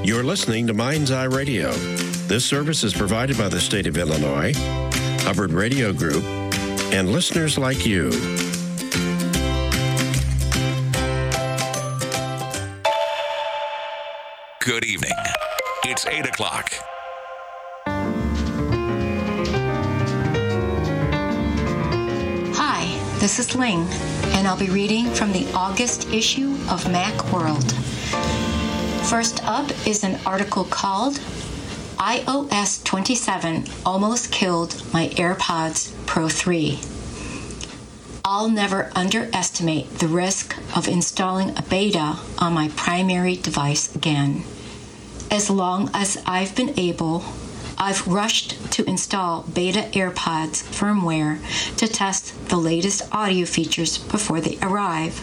You're listening to Mind's Eye Radio. This service is provided by the state of Illinois, Hubbard Radio Group, and listeners like you. Good evening. It's 8 o'clock. Hi, this is Ling, and I'll be reading from the August issue of Macworld. First up is an article called iOS 27 Almost Killed My AirPods Pro 3. I'll never underestimate the risk of installing a beta on my primary device again. As long as I've been able, I've rushed to install beta AirPods firmware to test the latest audio features before they arrive.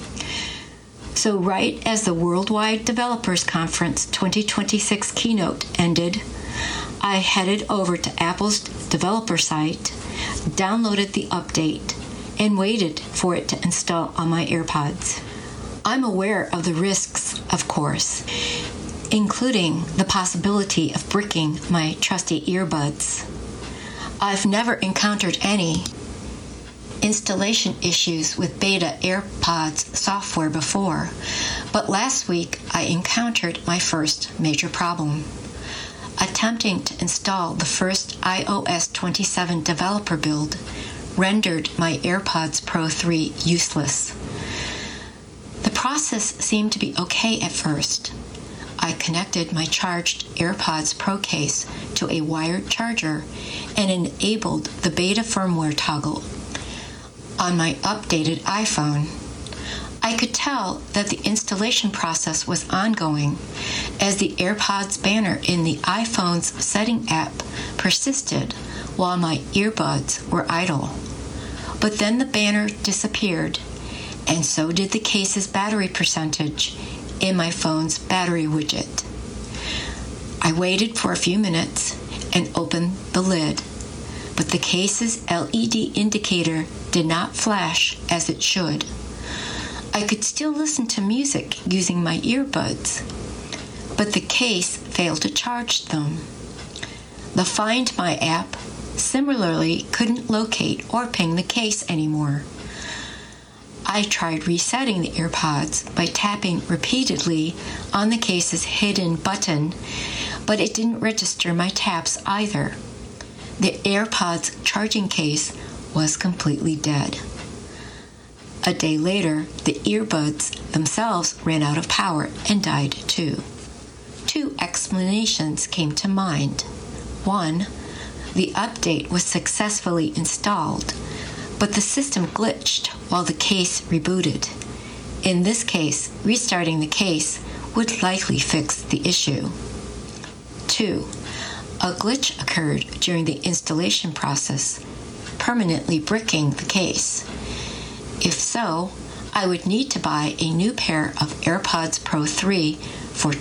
So right as the Worldwide Developers Conference 2026 keynote ended, I headed over to Apple's developer site, downloaded the update, and waited for it to install on my AirPods. I'm aware of the risks, of course, including the possibility of bricking my trusty earbuds. I've never encountered any installation issues with beta AirPods software before, but last week I encountered my first major problem. Attempting to install the first iOS 27 developer build rendered my AirPods Pro 3 useless. The process seemed to be okay at first. I connected my charged AirPods Pro case to a wired charger and enabled the beta firmware toggle on my updated iPhone. I could tell that the installation process was ongoing as the AirPods banner in the iPhone's setting app persisted while my earbuds were idle. But then the banner disappeared, and so did the case's battery percentage in my phone's battery widget. I waited for a few minutes and opened the lid, but the case's LED indicator did not flash as it should. I could still listen to music using my earbuds, but the case failed to charge them. The Find My app similarly couldn't locate or ping the case anymore. I tried resetting the AirPods by tapping repeatedly on the case's hidden button, but it didn't register my taps either. The AirPods charging case was completely dead. A day later, the earbuds themselves ran out of power and died too. Two explanations came to mind. One, the update was successfully installed, but the system glitched while the case rebooted. In this case, restarting the case would likely fix the issue. 2. A glitch occurred during the installation process, permanently bricking the case. If so, I would need to buy a new pair of AirPods Pro 3 for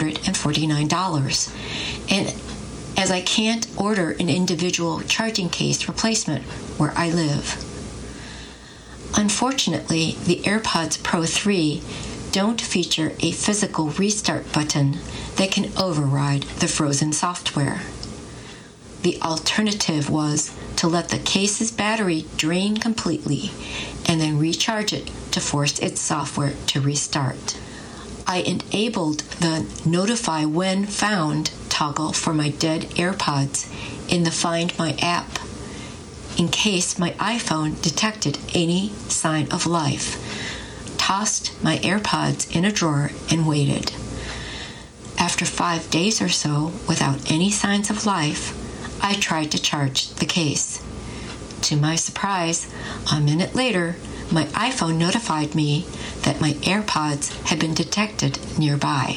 $249, and as I can't order an individual charging case replacement where I live. Unfortunately, the AirPods Pro 3 don't feature a physical restart button that can override the frozen software. The alternative was to let the case's battery drain completely and then recharge it to force its software to restart. I enabled the Notify When Found toggle for my dead AirPods in the Find My app in case my iPhone detected any sign of life, tossed my AirPods in a drawer, and waited. After 5 days or so, without any signs of life, I tried to charge the case. To my surprise, a minute later, my iPhone notified me that my AirPods had been detected nearby.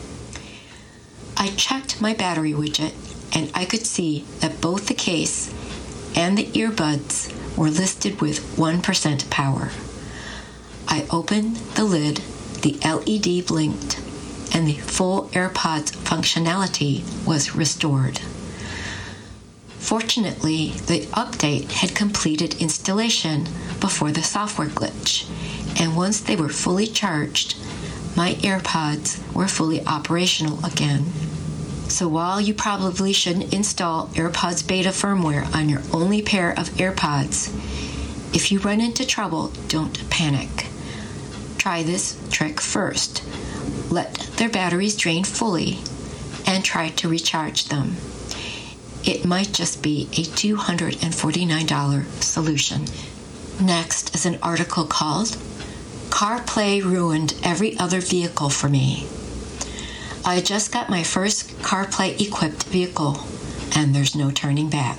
I checked my battery widget, and I could see that both the case and the earbuds were listed with 1% power. I opened the lid, the LED blinked, and the full AirPods functionality was restored. Fortunately, the update had completed installation before the software glitch, and once they were fully charged, my AirPods were fully operational again. So while you probably shouldn't install AirPods beta firmware on your only pair of AirPods, if you run into trouble, don't panic. Try this trick first. Let their batteries drain fully and try to recharge them. It might just be a $249 solution. Next is an article called CarPlay Ruined Every Other Vehicle for Me. I just got my first CarPlay-equipped vehicle, and there's no turning back.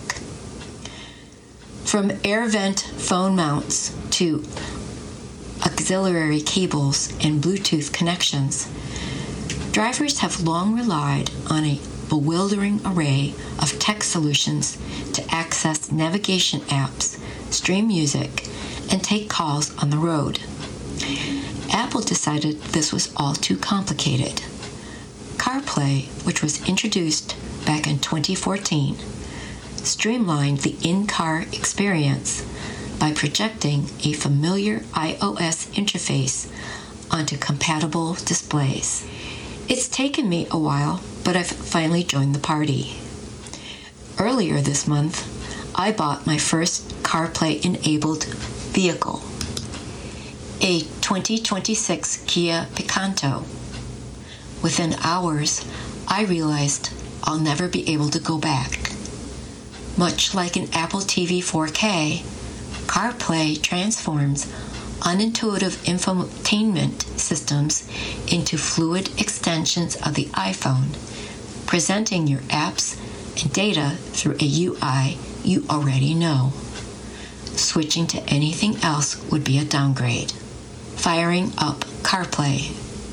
From air vent phone mounts to auxiliary cables and Bluetooth connections, drivers have long relied on a bewildering array of tech solutions to access navigation apps, stream music, and take calls on the road. Apple decided this was all too complicated. CarPlay, which was introduced back in 2014, streamlined the in-car experience by projecting a familiar iOS interface onto compatible displays. It's taken me a while, but I've finally joined the party. Earlier this month, I bought my first CarPlay-enabled vehicle, a 2026 Kia Picanto. Within hours, I realized I'll never be able to go back. Much like an Apple TV 4K, CarPlay transforms unintuitive infotainment systems into fluid extensions of the iPhone, presenting your apps and data through a UI you already know. Switching to anything else would be a downgrade. Firing up CarPlay.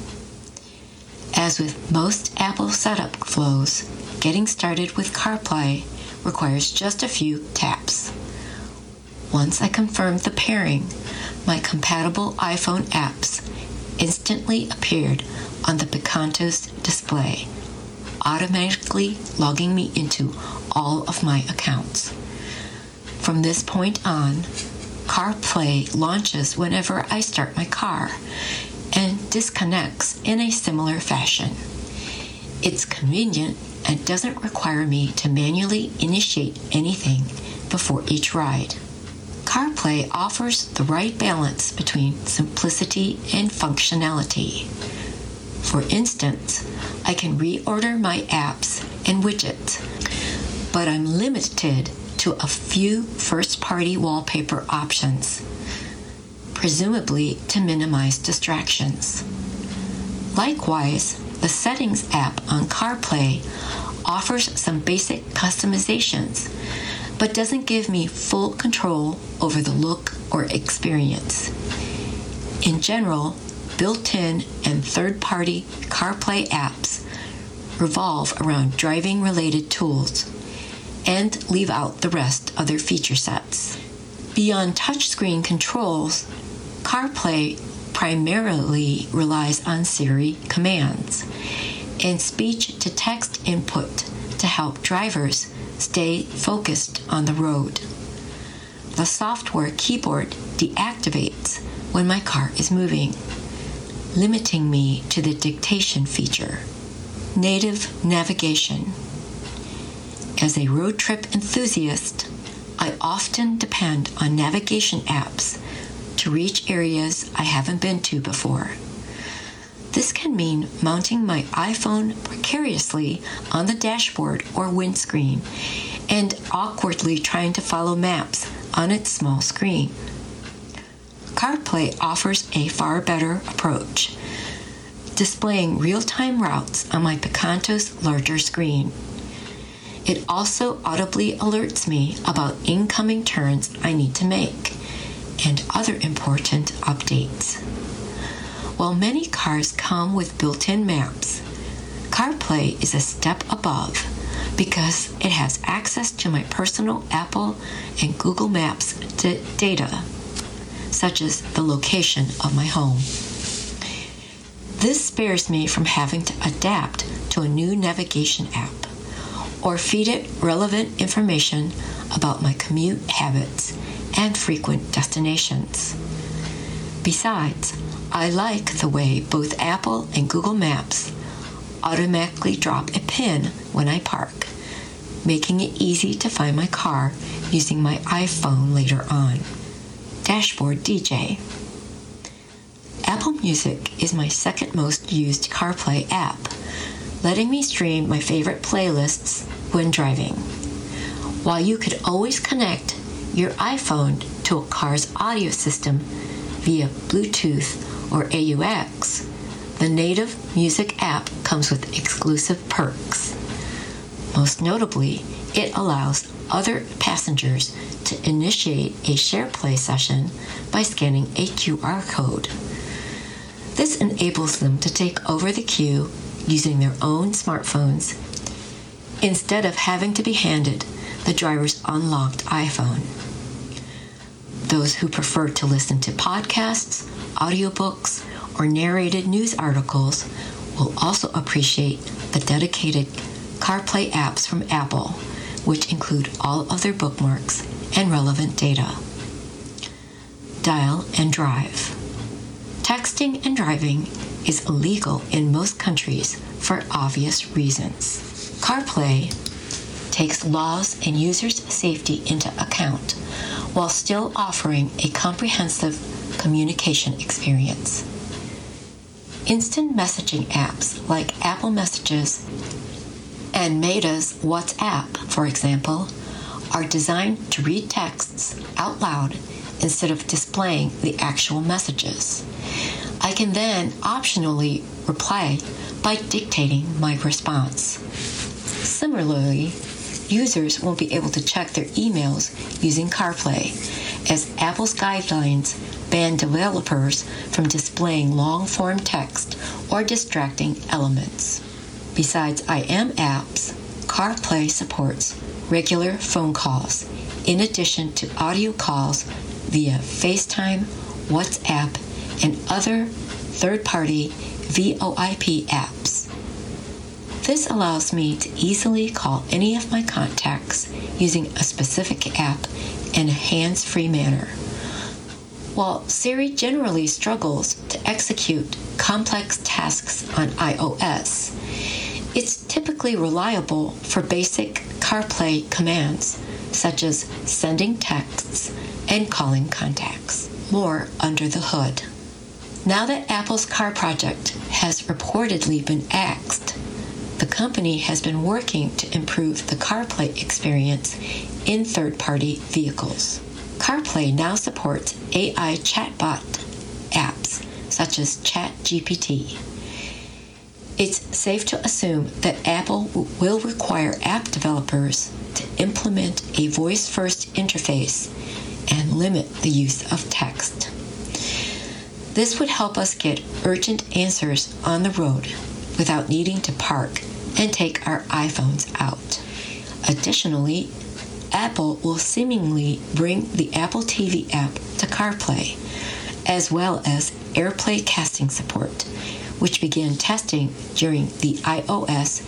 As with most Apple setup flows, getting started with CarPlay requires just a few taps. Once I confirmed the pairing, my compatible iPhone apps instantly appeared on the Picanto's display, automatically logging me into all of my accounts. From this point on, CarPlay launches whenever I start my car and disconnects in a similar fashion. It's convenient and doesn't require me to manually initiate anything before each ride. CarPlay offers the right balance between simplicity and functionality. For instance, I can reorder my apps and widgets, but I'm limited to a few first-party wallpaper options, presumably to minimize distractions. Likewise, the Settings app on CarPlay offers some basic customizations, but doesn't give me full control over the look or experience. In general, built-in and third-party CarPlay apps revolve around driving-related tools and leave out the rest of their feature sets. Beyond touchscreen controls, CarPlay primarily relies on Siri commands and speech-to-text input to help drivers stay focused on the road. The software keyboard deactivates when my car is moving, limiting me to the dictation feature. Native navigation. As a road trip enthusiast, I often depend on navigation apps to reach areas I haven't been to before. This can mean mounting my iPhone precariously on the dashboard or windscreen and awkwardly trying to follow maps on its small screen. CarPlay offers a far better approach, displaying real-time routes on my Picanto's larger screen. It also audibly alerts me about incoming turns I need to make and other important updates. While many cars come with built-in maps, CarPlay is a step above because it has access to my personal Apple and Google Maps data, such as the location of my home. This spares me from having to adapt to a new navigation app or feed it relevant information about my commute habits and frequent destinations. Besides, I like the way both Apple and Google Maps automatically drop a pin when I park, making it easy to find my car using my iPhone later on. Dashboard DJ. Apple Music is my second most used CarPlay app, letting me stream my favorite playlists when driving. While you could always connect your iPhone to a car's audio system via Bluetooth or AUX, the native music app comes with exclusive perks. Most notably, it allows other passengers to initiate a SharePlay session by scanning a QR code. This enables them to take over the queue using their own smartphones instead of having to be handed the driver's unlocked iPhone. Those who prefer to listen to podcasts, audiobooks, or narrated news articles will also appreciate the dedicated CarPlay apps from Apple, which include all of their bookmarks and relevant data. Dial and drive. Texting and driving is illegal in most countries for obvious reasons. CarPlay takes laws and users' safety into account while still offering a comprehensive communication experience. Instant messaging apps like Apple Messages and Meta's WhatsApp, for example, are designed to read texts out loud instead of displaying the actual messages. I can then optionally reply by dictating my response. Similarly, users won't be able to check their emails using CarPlay, as Apple's guidelines ban developers from displaying long-form text or distracting elements. Besides IM apps, CarPlay supports regular phone calls, in addition to audio calls via FaceTime, WhatsApp, and other third-party VoIP apps. This allows me to easily call any of my contacts using a specific app in a hands-free manner. While Siri generally struggles to execute complex tasks on iOS, it's typically reliable for basic CarPlay commands, such as sending texts and calling contacts. More under the hood. Now that Apple's car project has reportedly been axed, the company has been working to improve the CarPlay experience in third-party vehicles. CarPlay now supports AI chatbot apps such as ChatGPT. It's safe to assume that Apple will require app developers to implement a voice-first interface and limit the use of text. This would help us get urgent answers on the road without needing to park and take our iPhones out. Additionally, Apple will seemingly bring the Apple TV app to CarPlay, as well as AirPlay casting support, which began testing during the iOS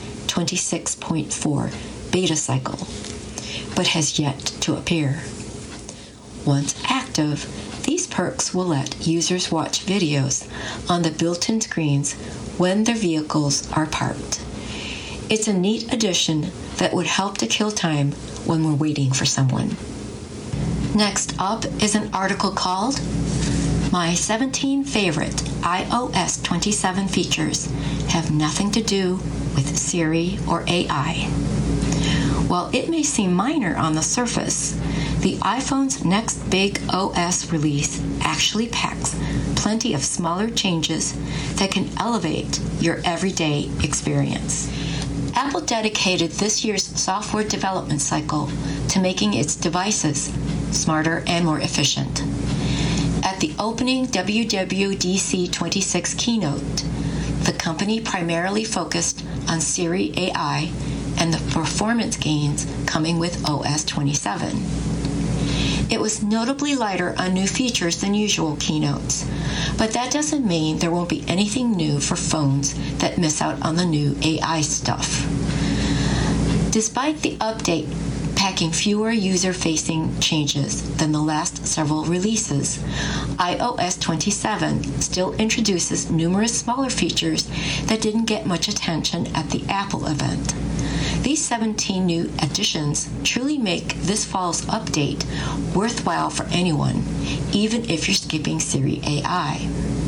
26.4 beta cycle, but has yet to appear. Once active, these perks will let users watch videos on the built-in screens when their vehicles are parked. It's a neat addition that would help to kill time when we're waiting for someone. Next up is an article called My 17 Favorite iOS 27 Features Have Nothing to Do with Siri or AI. While it may seem minor on the surface, the iPhone's next big OS release actually packs plenty of smaller changes that can elevate your everyday experience. Apple dedicated this year's software development cycle to making its devices smarter and more efficient. At the opening WWDC 26 keynote, the company primarily focused on Siri AI and the performance gains coming with OS 27. It was notably lighter on new features than usual keynotes, but that doesn't mean there won't be anything new for phones that miss out on the new AI stuff. Despite the update packing fewer user-facing changes than the last several releases, iOS 27 still introduces numerous smaller features that didn't get much attention at the Apple event. These 17 new additions truly make this fall's update worthwhile for anyone, even if you're skipping Siri AI.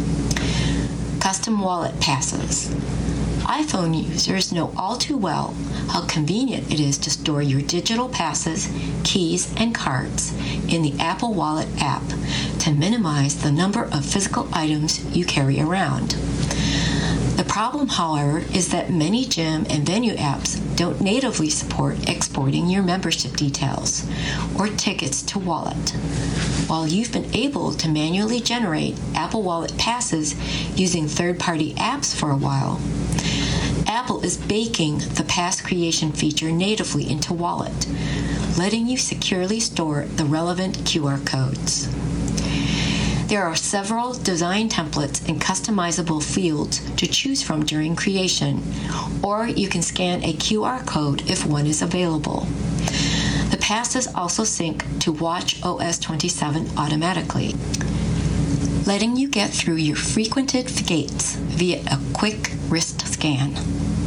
Custom wallet passes. iPhone users know all too well how convenient it is to store your digital passes, keys, and cards in the Apple Wallet app to minimize the number of physical items you carry around. The problem, however, is that many gym and venue apps don't natively support exporting your membership details or tickets to Wallet. While you've been able to manually generate Apple Wallet passes using third-party apps for a while, Apple is baking the pass creation feature natively into Wallet, letting you securely store the relevant QR codes. There are several design templates and customizable fields to choose from during creation, or you can scan a QR code if one is available. The passes also sync to watchOS 27 automatically, letting you get through your frequented gates via a quick wrist scan.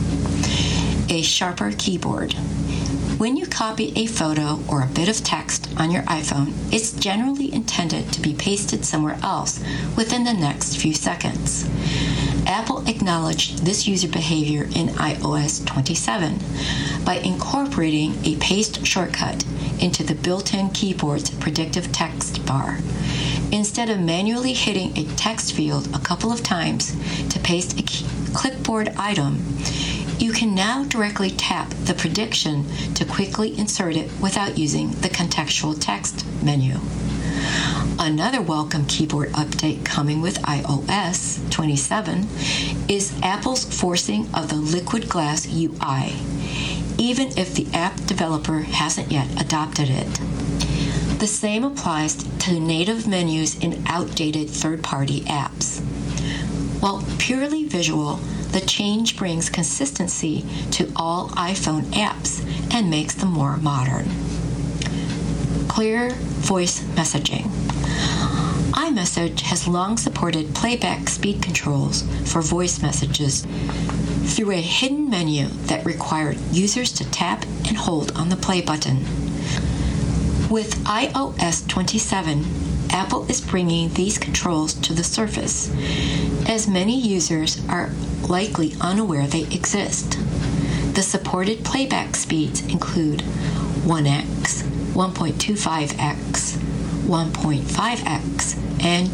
A sharper keyboard. When you copy a photo or a bit of text on your iPhone, it's generally intended to be pasted somewhere else within the next few seconds. Apple acknowledged this user behavior in iOS 27 by incorporating a paste shortcut into the built-in keyboard's predictive text bar. Instead of manually hitting a text field a couple of times to paste a clipboard item, you can now directly tap the prediction to quickly insert it without using the contextual text menu. Another welcome keyboard update coming with iOS 27 is Apple's forcing of the Liquid Glass UI, even if the app developer hasn't yet adopted it. The same applies to native menus in outdated third-party apps. While purely visual, the change brings consistency to all iPhone apps and makes them more modern. Clear voice messaging. iMessage has long supported playback speed controls for voice messages through a hidden menu that required users to tap and hold on the play button. With iOS 27, Apple is bringing these controls to the surface, as many users are likely unaware they exist. The supported playback speeds include 1x, 1.25x, 1.5x, and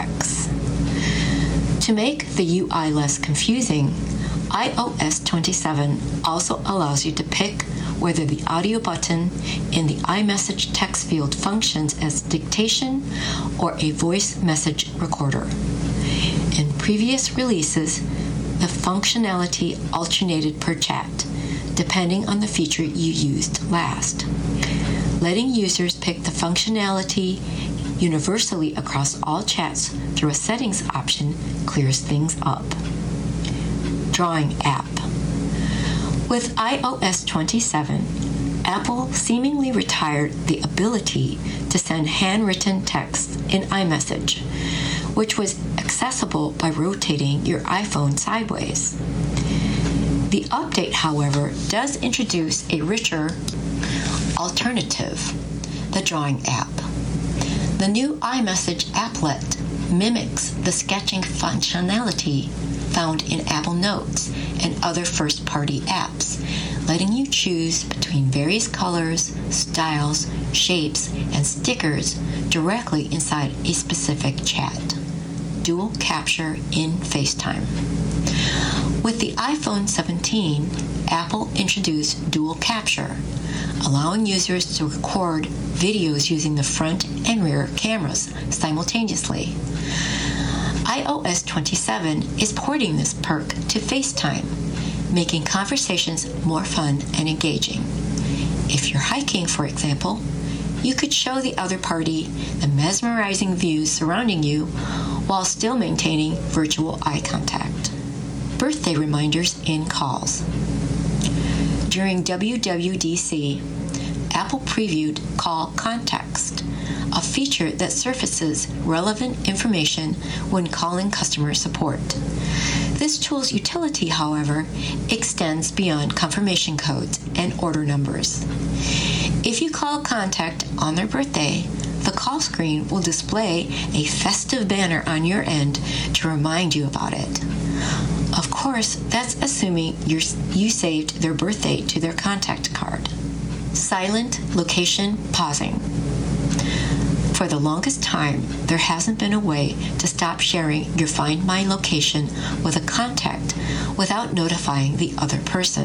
2x. To make the UI less confusing, iOS 27 also allows you to pick whether the audio button in the iMessage text field functions as dictation or a voice message recorder. In previous releases, the functionality alternated per chat, depending on the feature you used last. Letting users pick the functionality universally across all chats through a settings option clears things up. Drawing app. With iOS 27, Apple seemingly retired the ability to send handwritten text in iMessage, which was accessible by rotating your iPhone sideways. The update, however, does introduce a richer alternative, the Drawing app. The new iMessage applet mimics the sketching functionality found in Apple Notes and other first-party apps, letting you choose between various colors, styles, shapes, and stickers directly inside a specific chat. Dual capture in FaceTime. With the iPhone 17, Apple introduced dual capture, allowing users to record videos using the front and rear cameras simultaneously. iOS 27 is porting this perk to FaceTime, making conversations more fun and engaging. If you're hiking, for example, you could show the other party the mesmerizing views surrounding you while still maintaining virtual eye contact. Birthday reminders in calls. During WWDC, Apple previewed Call Context, a feature that surfaces relevant information when calling customer support. This tool's utility, however, extends beyond confirmation codes and order numbers. If you call a contact on their birthday, the call screen will display a festive banner on your end to remind you about it. Of course, that's assuming you saved their birthday to their contact card. Silent location pausing. For the longest time, there hasn't been a way to stop sharing your Find My location with a contact without notifying the other person.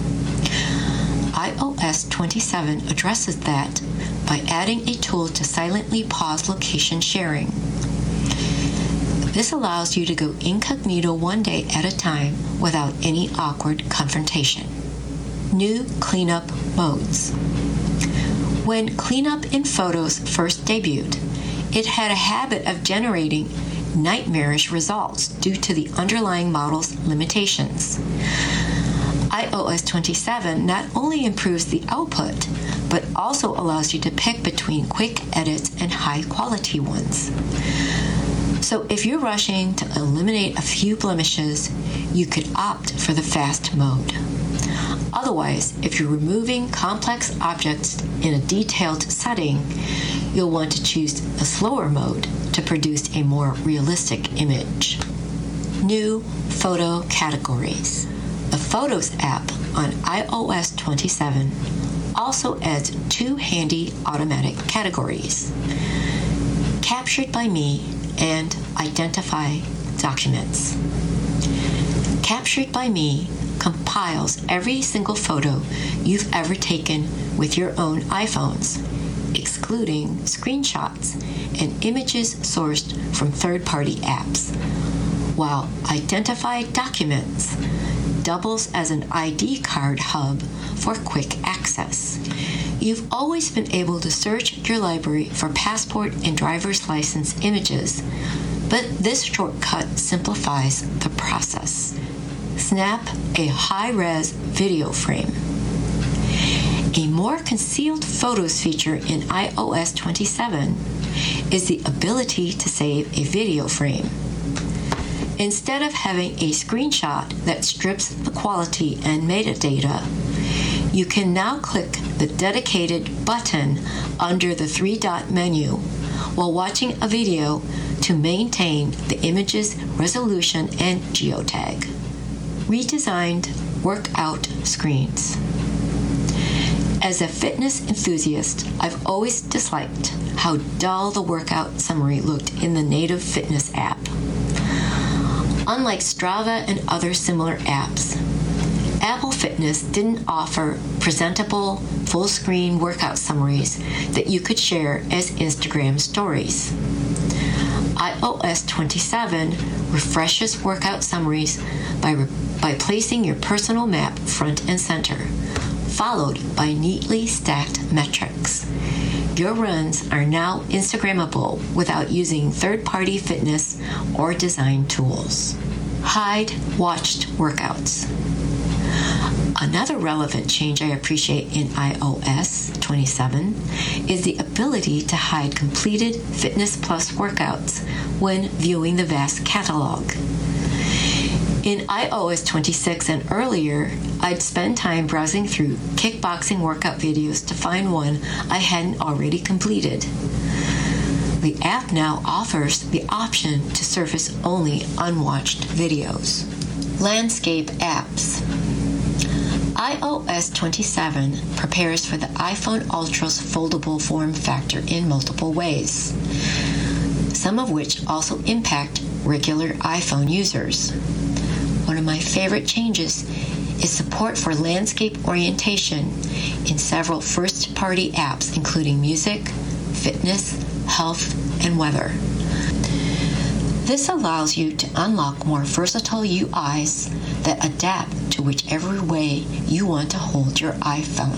iOS 27 addresses that by adding a tool to silently pause location sharing. This allows you to go incognito one day at a time without any awkward confrontation. New cleanup modes. When Cleanup in Photos first debuted, it had a habit of generating nightmarish results due to the underlying model's limitations. iOS 27 not only improves the output, but also allows you to pick between quick edits and high-quality ones. So if you're rushing to eliminate a few blemishes, you could opt for the fast mode. Otherwise, if you're removing complex objects in a detailed setting, you'll want to choose the slower mode to produce a more realistic image. New photo categories. The Photos app on iOS 27 also adds 2 handy automatic categories: Captured by Me and Identify Documents. Captured by Me compiles every single photo you've ever taken with your own iPhones, excluding screenshots and images sourced from third-party apps, while Identify Documents doubles as an ID card hub for quick access. You've always been able to search your library for passport and driver's license images, but this shortcut simplifies the process. Snap a high-res video frame. A more concealed photos feature in iOS 27 is the ability to save a video frame. Instead of having a screenshot that strips the quality and metadata, you can now click the dedicated button under the 3-dot menu while watching a video to maintain the image's resolution and geotag. Redesigned workout screens. As a fitness enthusiast, I've always disliked how dull the workout summary looked in the native fitness app. Unlike Strava and other similar apps, Apple Fitness didn't offer presentable, full-screen workout summaries that you could share as Instagram stories. iOS 27 refreshes workout summaries by placing your personal map front and center, followed by neatly stacked metrics. Your runs are now Instagrammable without using third-party fitness or design tools. Hide watched workouts. Another relevant change I appreciate in iOS 27 is the ability to hide completed Fitness Plus workouts when viewing the vast catalog. In iOS 26 and earlier, I'd spend time browsing through kickboxing workout videos to find one I hadn't already completed. The app now offers the option to surface only unwatched videos. Landscape apps. iOS 27 prepares for the iPhone Ultra's foldable form factor in multiple ways, some of which also impact regular iPhone users. One of my favorite changes is support for landscape orientation in several first-party apps, including music, fitness, health, and weather. This allows you to unlock more versatile UIs that adapt to whichever way you want to hold your iPhone.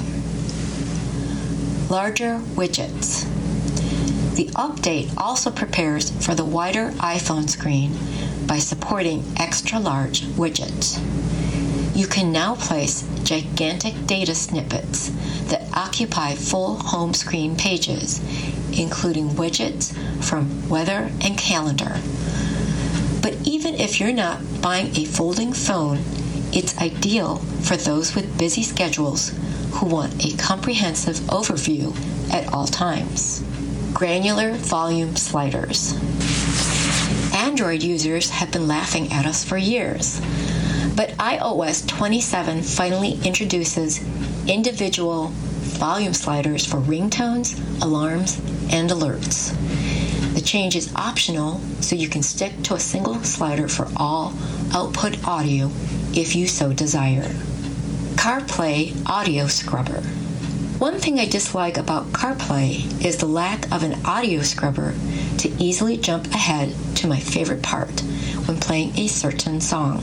Larger widgets. The update also prepares for the wider iPhone screen by supporting extra-large widgets. you can now place gigantic data snippets that occupy full home screen pages, including widgets from weather and calendar. But even if you're not buying a folding phone, it's ideal for those with busy schedules who want a comprehensive overview at all times. Granular volume sliders. Android users have been laughing at us for years, but iOS 27 finally introduces individual volume sliders for ringtones, alarms, and alerts. The change is optional, so you can stick to a single slider for all output audio if you so desire. CarPlay Audio Scrubber. One thing I dislike about CarPlay is the lack of an audio scrubber to easily jump ahead to my favorite part when playing a certain song.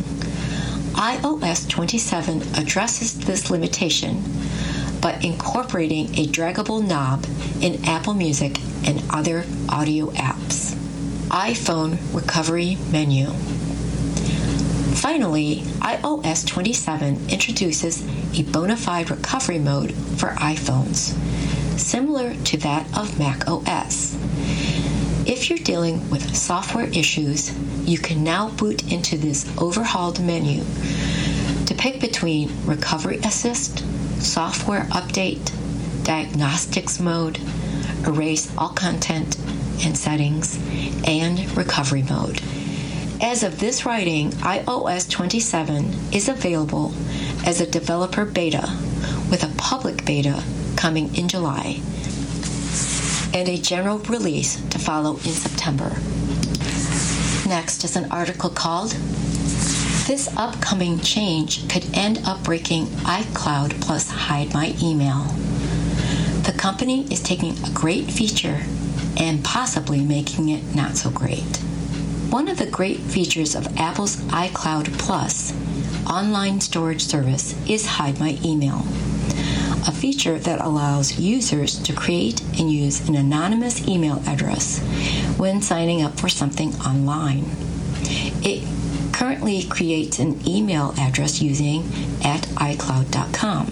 iOS 27 addresses this limitation by incorporating a draggable knob in Apple Music and other audio apps. iPhone Recovery Menu. Finally, iOS 27 introduces a bona fide recovery mode for iPhones, similar to that of Mac OS. If you're dealing with software issues, you can now boot into this overhauled menu to pick between Recovery Assist, Software Update, Diagnostics Mode, Erase All Content and Settings, and Recovery Mode. As of this writing, iOS 27 is available as a developer beta, with a public beta coming in July, and a general release to follow in September. Next is an article called, "This upcoming change could end up breaking iCloud plus Hide My Email." The company is taking a great feature and possibly making it not so great. One of the great features of Apple's iCloud Plus online storage service is Hide My Email, a feature that allows users to create and use an anonymous email address when signing up for something online. It currently creates an email address using @iCloud.com.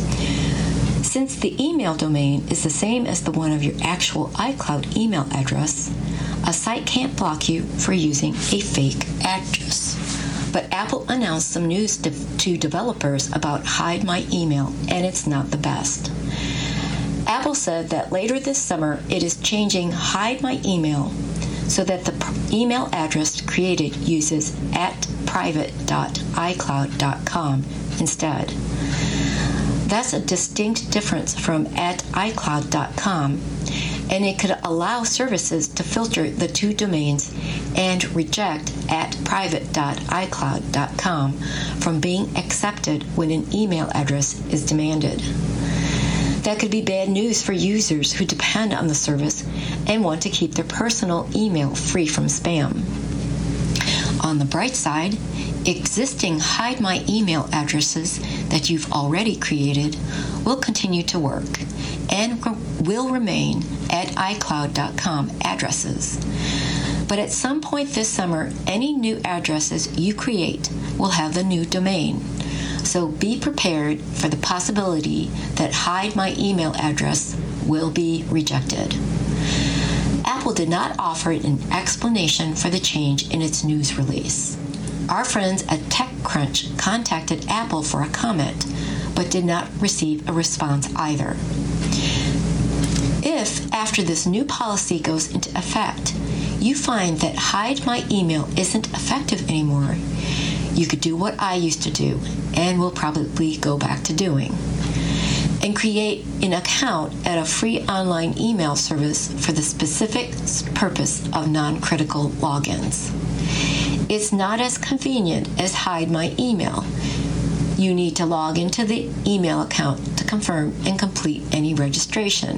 Since the email domain is the same as the one of your actual iCloud email address, a site can't block you for using a fake address. But Apple announced some news to developers about Hide My Email, and it's not the best. Apple said that later this summer it is changing Hide My Email so that the email address created uses @private.icloud.com instead. That's a distinct difference from @iCloud.com, and it could allow services to filter the two domains and reject @private.icloud.com from being accepted when an email address is demanded. That could be bad news for users who depend on the service and want to keep their personal email free from spam. On the bright side, existing Hide My Email addresses that you've already created will continue to work and will remain @iCloud.com addresses. But at some point this summer, any new addresses you create will have the new domain. So be prepared for the possibility that Hide My Email address will be rejected. Apple did not offer an explanation for the change in its news release. Our friends at TechCrunch contacted Apple for a comment, but did not receive a response either. If, after this new policy goes into effect, you find that Hide My Email isn't effective anymore, you could do what I used to do, and will probably go back to doing, and create an account at a free online email service for the specific purpose of non-critical logins. It's not as convenient as Hide My Email. You need to log into the email account to confirm and complete any registration.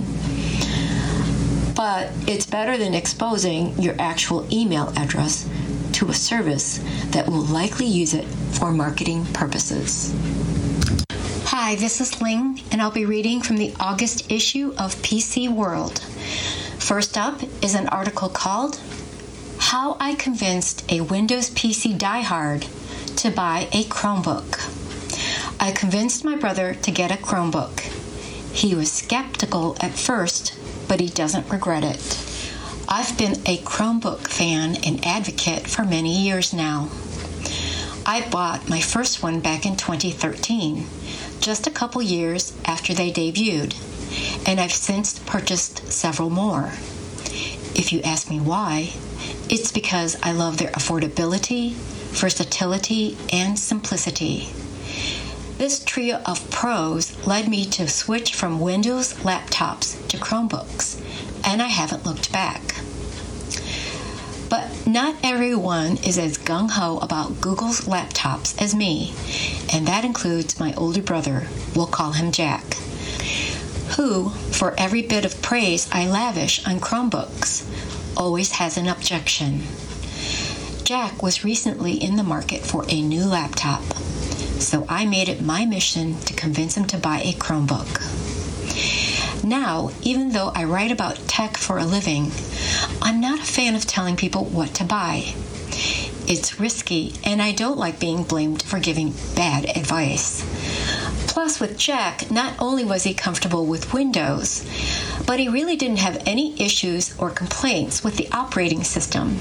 But it's better than exposing your actual email address to a service that will likely use it for marketing purposes. Hi, this is Ling, and I'll be reading from the August issue of PC World. First up is an article called "How I Convinced a Windows PC Diehard to Buy a Chromebook." I convinced my brother to get a Chromebook. He was skeptical at first, but he doesn't regret it. I've been a Chromebook fan and advocate for many years now. I bought my first one back in 2013, just a couple years after they debuted, and I've since purchased several more. If you ask me why, it's because I love their affordability, versatility, and simplicity. This trio of pros led me to switch from Windows laptops to Chromebooks, and I haven't looked back. But not everyone is as gung-ho about Google's laptops as me, and that includes my older brother, we'll call him Jack, who, for every bit of praise I lavish on Chromebooks, always has an objection. Jack was recently in the market for a new laptop, so I made it my mission to convince him to buy a Chromebook. Now, even though I write about tech for a living, I'm not a fan of telling people what to buy. It's risky, and I don't like being blamed for giving bad advice. Plus, with Jack, not only was he comfortable with Windows, but he really didn't have any issues or complaints with the operating system.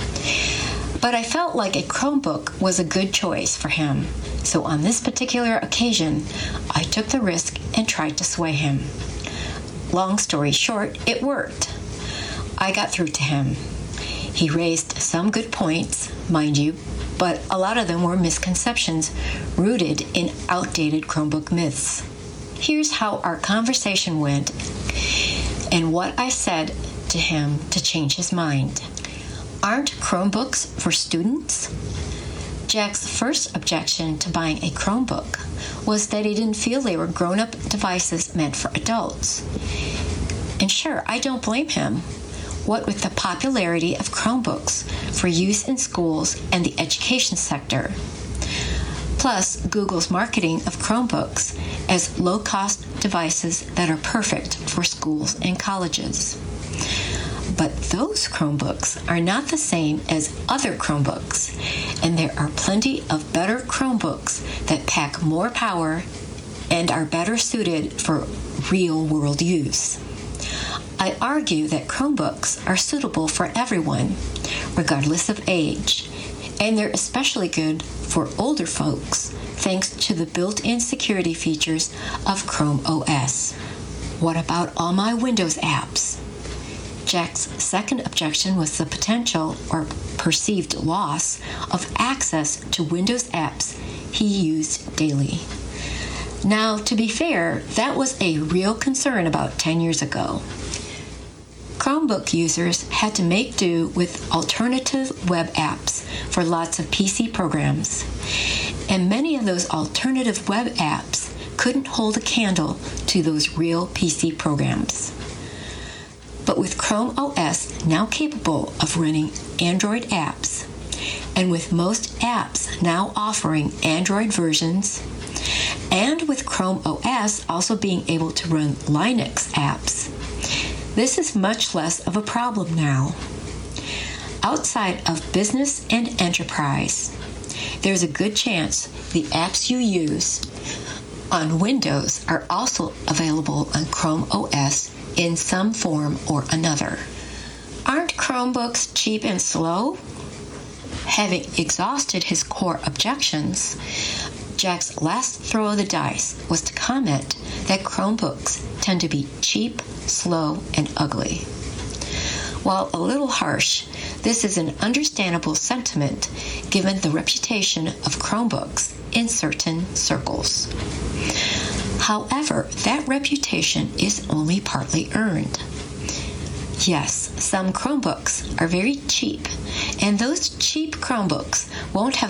But I felt like a Chromebook was a good choice for him, so on this particular occasion, I took the risk and tried to sway him. Long story short, it worked. I got through to him. He raised some good points, mind you, but a lot of them were misconceptions rooted in outdated Chromebook myths. Here's how our conversation went and what I said to him to change his mind. Aren't Chromebooks for students? Jack's first objection to buying a Chromebook was that he didn't feel they were grown-up devices meant for adults. And sure, I don't blame him. What with the popularity of Chromebooks for use in schools and the education sector, plus Google's marketing of Chromebooks as low-cost devices that are perfect for schools and colleges. But those Chromebooks are not the same as other Chromebooks, and there are plenty of better Chromebooks that pack more power and are better suited for real-world use. I argue that Chromebooks are suitable for everyone, regardless of age, and they're especially good for older folks thanks to the built-in security features of Chrome OS. What about all my Windows apps? Jack's second objection was the potential or perceived loss of access to Windows apps he used daily. Now, to be fair, that was a real concern about 10 years ago. Chromebook users had to make do with alternative web apps for lots of PC programs, and many of those alternative web apps couldn't hold a candle to those real PC programs. But with Chrome OS now capable of running Android apps, and with most apps now offering Android versions, and with Chrome OS also being able to run Linux apps, this is much less of a problem now. Outside of business and enterprise, there's a good chance the apps you use on Windows are also available on Chrome OS in some form or another. Aren't Chromebooks cheap and slow? Having exhausted his core objections, Jack's last throw of the dice was to comment that Chromebooks tend to be cheap, slow, and ugly. While a little harsh, this is an understandable sentiment given the reputation of Chromebooks in certain circles. However, that reputation is only partly earned. Yes, some Chromebooks are very cheap, and those cheap Chromebooks won't have